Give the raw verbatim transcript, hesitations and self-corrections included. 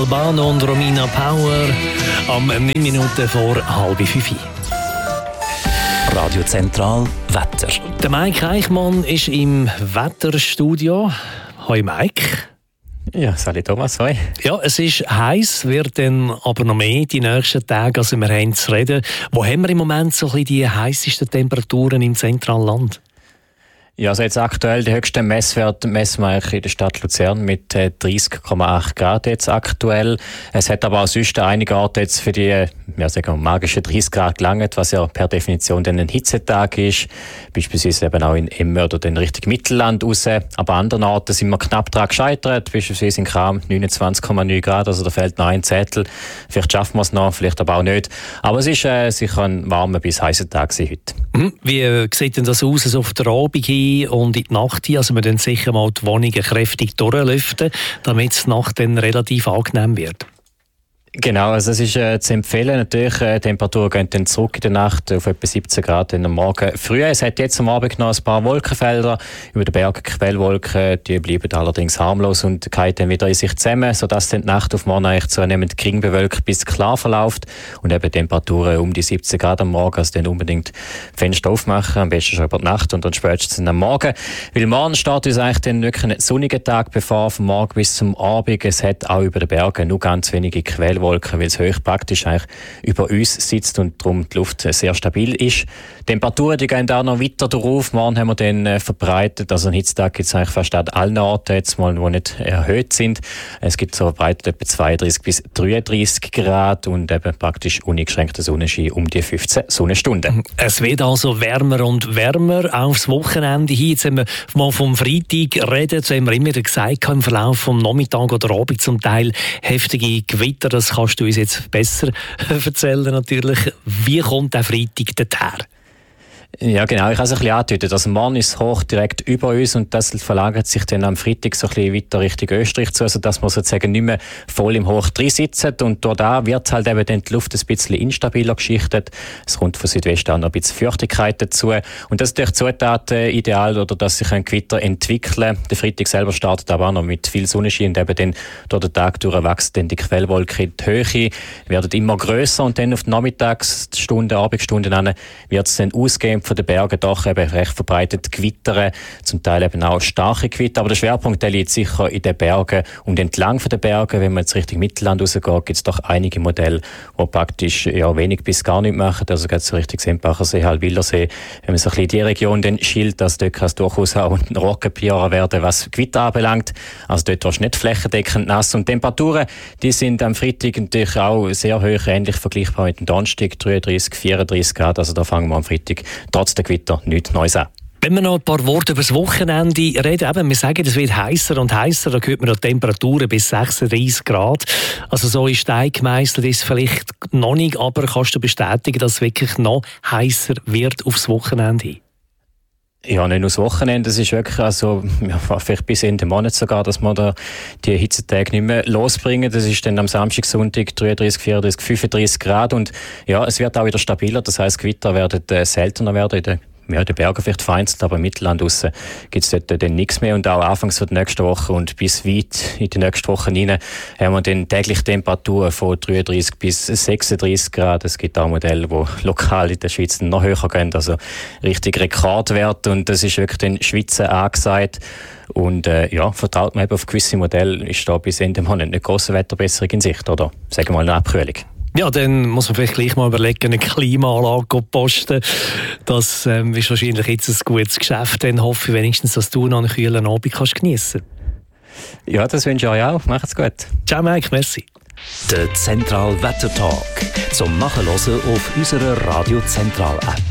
Albano und Romina Power am neun Minuten vor halb fünf. Radio Zentral Wetter. Der Mike Eichmann ist im Wetterstudio. Hoi Mike. Ja, salut Thomas, hoi. Ja, es ist heiß, wird dann aber noch mehr die nächsten Tage, also wir haben zu reden. Wo haben wir im Moment so ein bisschen die heißesten Temperaturen im zentralen Land? Ja, also jetzt aktuell die höchsten Messwerte messen wir in der Stadt Luzern mit äh, dreißig Komma acht Grad jetzt aktuell. Es hat aber auch sonst einige Orte jetzt für die ja, sagen wir, magischen dreißig Grad gelangt, was ja per Definition dann ein Hitzetag ist. Beispielsweise eben auch in Emme oder dann Richtung Mittelland raus. Aber an anderen Orten sind wir knapp daran gescheitert. Beispielsweise in Cham neunundzwanzig Komma neun Grad, also da fehlt noch ein Zettel. Vielleicht schaffen wir es noch, vielleicht aber auch nicht. Aber es ist äh, sicher ein warmer bis heißer Tag heute. Mhm. Wie äh, sieht denn das aus, also auf der Abend hin und in die Nacht hin? Also wir dann sicher mal die Wohnungen kräftig durchlüften, damit die Nacht dann relativ angenehm wird. Genau, also es ist äh, zu empfehlen. Natürlich, äh, die Temperaturen gehen dann zurück in der Nacht auf etwa siebzehn Grad am Morgen früh. Es hat jetzt am Abend noch ein paar Wolkenfelder über den Bergen, Quellwolken, die bleiben allerdings harmlos und fallen dann wieder in sich zusammen, sodass dann die Nacht auf morgen eigentlich zunehmend gering bewölkt bis klar verläuft und eben Temperaturen um die siebzehn Grad am Morgen, also dann unbedingt Fenster aufmachen, am besten schon über die Nacht und dann spätestens am Morgen. Weil morgen steht uns eigentlich dann wirklich ein sonniger Tag bevor, vom Morgen bis zum Abend. Es hat auch über den Bergen nur ganz wenige Quellwolken, weil es hoch praktisch eigentlich über uns sitzt und darum die Luft sehr stabil ist. Die Temperaturen die gehen auch noch weiter drauf. Morgen haben wir dann äh, verbreitet, also einen Hitztag gibt es eigentlich fast an allen Orten jetzt mal, die nicht erhöht sind. Es gibt so verbreitet etwa zweiunddreißig bis dreiunddreißig Grad und eben praktisch uneingeschränkter Sonnenschein um die fünfzehn Sonnenstunden. Es wird also wärmer und wärmer aufs Wochenende hin. Jetzt haben wir mal vom Freitag reden, jetzt haben wir immer wieder gesagt, im Verlauf vom Nachmittag oder Abend zum Teil heftige Gewitter. Das kannst du uns jetzt besser erzählen natürlich. Wie kommt der Freitag dorthin? Ja, genau. Ich habe es ein bisschen angedeutet. Also morgen ist hoch direkt über uns und das verlagert sich dann am Freitag so ein bisschen weiter Richtung Österreich zu, also dass wir sozusagen nicht mehr voll im Hoch drin sitzen und dort da wird halt eben dann die Luft ein bisschen instabiler geschichtet. Es kommt von Südwesten auch noch ein bisschen Feuchtigkeit dazu und das ist durch Zutaten ideal, oder dass sich ein Gewitter entwickeln. Der Freitag selber startet aber auch noch mit viel Sonnenschein und eben dann durch den Tag durch wächst dann die Quellwolke in die Höhe, werden immer grösser und dann auf die Nachmittagsstunden, Abendstunden an wird es dann ausgehend von den Bergen doch eben recht verbreitet Gewitter, zum Teil eben auch starke Gewitter, aber der Schwerpunkt der liegt sicher in den Bergen und entlang von den Bergen, wenn man jetzt Richtung Mittelland rausgeht, gibt es doch einige Modelle, die praktisch ja, wenig bis gar nicht machen, also geht so Richtung Sempacher See, Halbwillersee, wenn man so ein bisschen die Region dann schielt, dass dort kann es durchaus auch ein Rockenpierer werden, was Gewitter anbelangt, also dort ist nicht flächendeckend nass und Temperaturen, die sind am Freitag natürlich auch sehr hoch, ähnlich vergleichbar mit dem Donnerstag, dreiunddreißig, vierunddreißig Grad, also da fangen wir am Freitag trotz der Gewitter nichts Neues an. Wenn wir noch ein paar Worte über das Wochenende reden, eben, wir sagen, es wird heißer und heißer, da hört man noch Temperaturen bis sechsunddreißig Grad. Also so ist Stein gemeistert, ist vielleicht noch nicht, aber kannst du bestätigen, dass es wirklich noch heißer wird aufs Wochenende hin? Ja, nicht nur das Wochenende, es ist wirklich, also, ja, vielleicht bis Ende Monat sogar, dass wir da die Hitzetage nicht mehr losbringen. Das ist dann am Samstag, Sonntag dreiunddreißig, vierunddreißig, fünfunddreißig Grad und ja, es wird auch wieder stabiler, das heisst, Gewitter werden äh, seltener werden in der Ja, in den Bergen vielleicht vereinzelt, aber im Mittelland raus gibt es dort dann nichts mehr. Und auch anfangs der nächsten Woche und bis weit in die nächste Woche hinein haben wir dann täglich Temperaturen von dreiunddreißig bis sechsunddreißig Grad. Es gibt auch Modelle, die lokal in der Schweiz noch höher gehen, also richtig Rekordwert. Und das ist wirklich den Schweizer angesagt. Und äh, ja, vertraut man eben auf gewisse Modelle, ist da bis Ende Monat eine grosse Wetterbesserung in Sicht, oder sagen wir mal eine Abkühlung. Ja, dann muss man vielleicht gleich mal überlegen, eine Klimaanlage zu posten. Das ähm, ist wahrscheinlich jetzt ein gutes Geschäft. Dann hoffe ich wenigstens, dass du noch einen kühlen Abend kannst geniessen. Ja, das wünsche ich euch auch. Macht's gut. Ciao, Mike. Merci. Der Zentral Wetter Talk zum Nachhören auf unserer Radio Zentral App.